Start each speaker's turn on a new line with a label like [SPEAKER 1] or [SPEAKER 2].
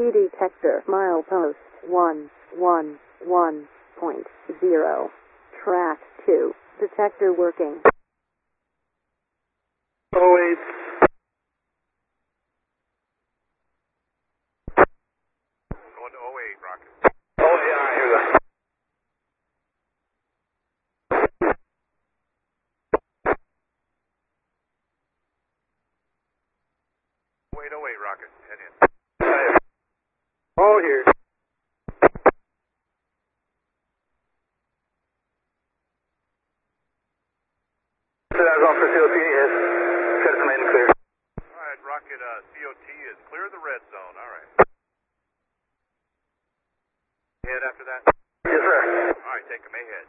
[SPEAKER 1] detector, milepost 111.0. Track 2. Detector working.
[SPEAKER 2] 08.
[SPEAKER 3] Going to 08, Rocket.
[SPEAKER 2] Oh, yeah, all right, here we go.
[SPEAKER 3] Wait, 08, Rocket. Head in.
[SPEAKER 2] Oh, here. So that was all for COT, yes. Set some in clear.
[SPEAKER 3] All right, Rocket, COT is clear of the red zone. All right. Head after that?
[SPEAKER 2] Yes, sir.
[SPEAKER 3] All right, take him ahead.